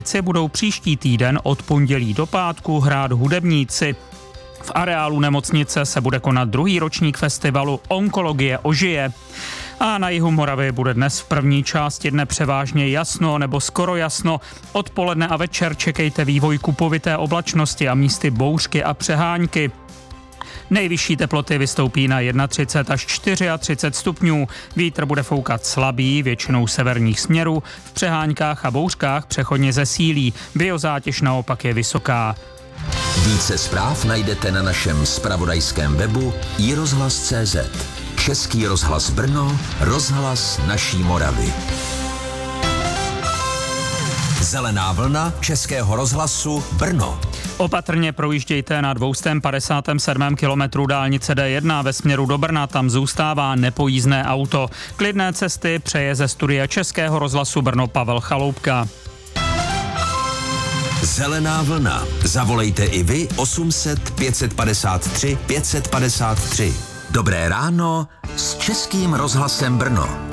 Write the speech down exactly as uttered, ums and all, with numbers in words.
budou příští týden od pondělí do pátku hrát hudebníci. V areálu nemocnice se bude konat druhý ročník festivalu Onkologie ožije. A na jihu Moravy bude dnes v první části dne převážně jasno nebo skoro jasno. Odpoledne a večer čekejte vývoj kupovité oblačnosti a místy bouřky a přehánky. Nejvyšší teploty vystoupí na třicet jedna až třicet čtyři stupňů. Vítr bude foukat slabý, většinou severních směrů. V přeháňkách a bouřkách přechodně zesílí. Biozátěž naopak je vysoká. Více zpráv najdete na našem zpravodajském webu i rozhlas tečka cé zet. Český rozhlas Brno, rozhlas naší Moravy. Zelená vlna Českého rozhlasu Brno. Opatrně projíždějte na dvě stě padesát sedm kilometrů dálnice D jedna ve směru do Brna, tam zůstává nepojízdné auto. Klidné cesty přeje ze studia Českého rozhlasu Brno Pavel Chaloupka. Zelená vlna. Zavolejte i vy osm set pět padesát tři pět padesát tři. Dobré ráno s Českým rozhlasem Brno.